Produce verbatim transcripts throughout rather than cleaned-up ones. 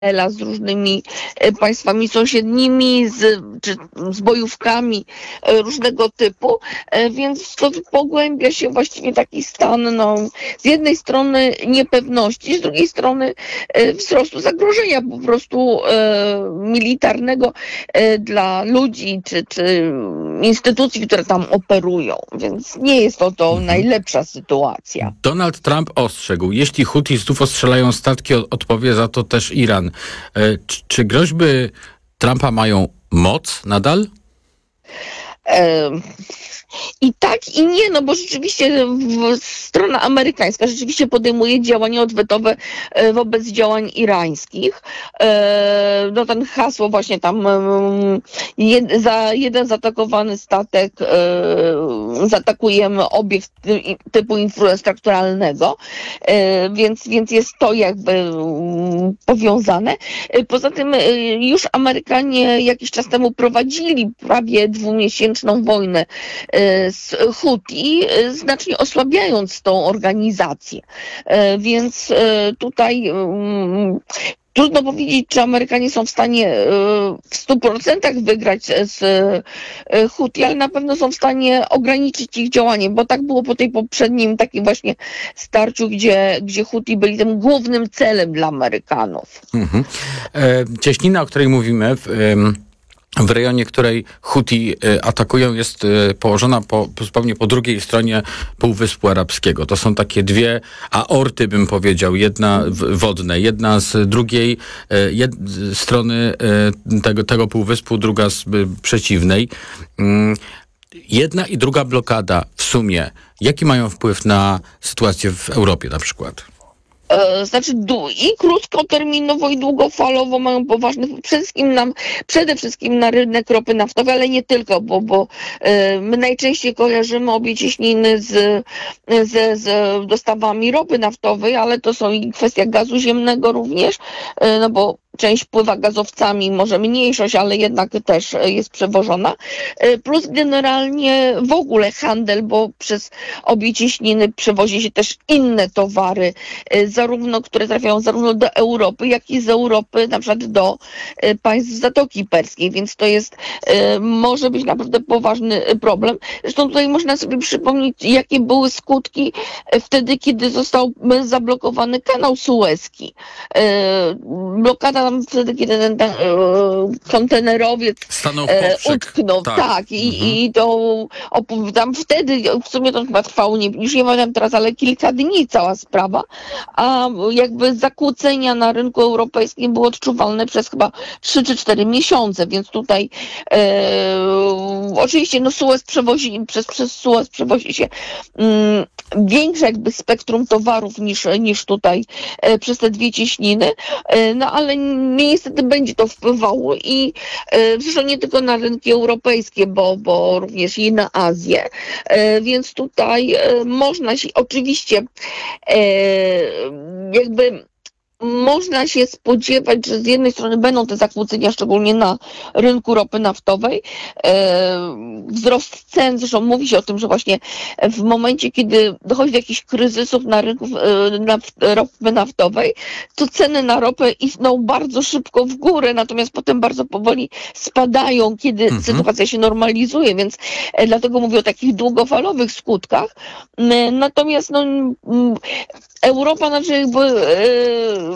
z różnymi państwami sąsiednimi, z, czy z bojówkami różnego typu, więc to pogłębia się właściwie taki stan, no, z jednej strony niepewności, z drugiej strony wzrostu zagrożenia po prostu e, militarnego e, dla ludzi, czy, czy instytucji, które tam operują, więc nie jest to to mhm. najlepsza sytuacja. Donald Trump ostrzegł, jeśli Huti znów ostrzelają statki, odpowie za to też Iran. Czy, czy groźby Trumpa mają moc nadal? E, I tak, i nie, no bo rzeczywiście w, strona amerykańska rzeczywiście podejmuje działania odwetowe e, wobec działań irańskich. E, no ten hasło właśnie tam e, jed, za jeden zaatakowany statek e, zaatakujemy obiekt typu infrastrukturalnego, e, więc, więc jest to jakby um, powiązane. E, poza tym e, już Amerykanie jakiś czas temu prowadzili prawie dwumiesięczną wojnę z Huti, znacznie osłabiając tą organizację. Więc tutaj trudno powiedzieć, czy Amerykanie są w stanie w stu procentach wygrać z Huti, ale na pewno są w stanie ograniczyć ich działanie, bo tak było po tej poprzednim takim właśnie starciu, gdzie, gdzie Huti byli tym głównym celem dla Amerykanów. Mhm. E, cieśnina, o której mówimy, w, w rejonie, której Huti atakują, jest położona po, zupełnie po drugiej stronie Półwyspu Arabskiego. To są takie dwie aorty, bym powiedział, jedna wodne, jedna z drugiej jed, strony tego, tego półwyspu, druga z przeciwnej. Jedna i druga blokada w sumie, jaki mają wpływ na sytuację w Europie na przykład? Znaczy i krótkoterminowo, i długofalowo mają poważny wpływ przede wszystkim, na, przede wszystkim na rynek ropy naftowej, ale nie tylko, bo, bo my najczęściej kojarzymy obie cieśniny z, z, z dostawami ropy naftowej, ale to są i kwestia gazu ziemnego również, no bo część pływa gazowcami, może mniejszość, ale jednak też jest przewożona. Plus generalnie w ogóle handel, bo przez obie cieśniny przewozi się też inne towary, zarówno, które trafiają zarówno do Europy, jak i z Europy na przykład do państw Zatoki Perskiej, więc to jest, może być naprawdę poważny problem. Zresztą tutaj można sobie przypomnieć, jakie były skutki wtedy, kiedy został zablokowany kanał Suezki. Blokada tam wtedy, kiedy ten, ten e, kontenerowiec e, utknął. Tak, tak i, mhm. i to op- tam wtedy, w sumie to chyba trwało, nie, już nie pamiętam teraz, ale kilka dni cała sprawa, a jakby zakłócenia na rynku europejskim były odczuwalne przez chyba trzy czy cztery miesiące, więc tutaj e, oczywiście no Suez przewozi, przez, przez Suez przewozi się mm, większe jakby spektrum towarów niż, niż tutaj e, przez te dwie cieśniny, e, no ale niestety będzie to wpływało i e, zresztą nie tylko na rynki europejskie, bo, bo również i na Azję, e, więc tutaj e, można się oczywiście e, jakby można się spodziewać, że z jednej strony będą te zakłócenia, szczególnie na rynku ropy naftowej. E, wzrost cen, zresztą mówi się o tym, że właśnie w momencie, kiedy dochodzi do jakichś kryzysów na rynku e, naft, ropy naftowej, to ceny na ropę idą bardzo szybko w górę, natomiast potem bardzo powoli spadają, kiedy mhm. sytuacja się normalizuje, więc e, dlatego mówię o takich długofalowych skutkach. E, natomiast no, m, Europa znaczy jakby e,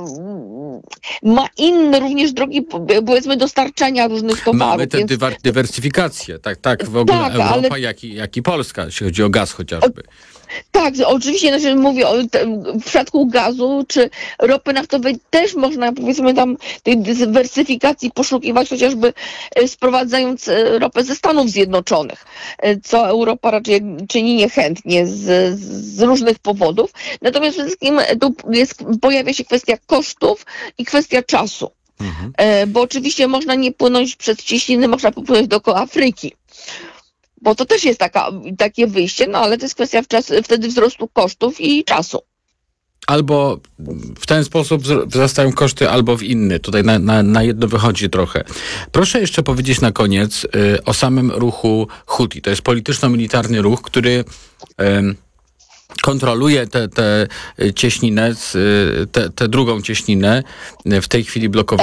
ma inne również drogi, powiedzmy, dostarczania różnych towarów. Mamy tę więc... dywersyfikację, tak, tak, w ogóle tak, Europa, ale... jak, i, jak i Polska, jeśli chodzi o gaz chociażby. Tak, oczywiście, znaczy mówię o w przypadku gazu czy ropy naftowej też można, powiedzmy, tam tej dywersyfikacji poszukiwać, chociażby sprowadzając ropę ze Stanów Zjednoczonych, co Europa raczej czyni niechętnie z, z różnych powodów. Natomiast przede wszystkim tu jest, pojawia się kwestia kosztów i kwestia czasu. Mhm. Bo oczywiście można nie płynąć przez cieśniny, można popłynąć dookoła Afryki. Bo to też jest taka, takie wyjście, no ale to jest kwestia wczas, wtedy wzrostu kosztów i czasu. Albo w ten sposób wzrastają koszty, albo w inny. Tutaj na, na, na jedno wychodzi trochę. Proszę jeszcze powiedzieć na koniec y, o samym ruchu Huti. To jest polityczno-militarny ruch, który y, kontroluje tę te, te cieśninę, tę te, te drugą cieśninę, w tej chwili blokowaną.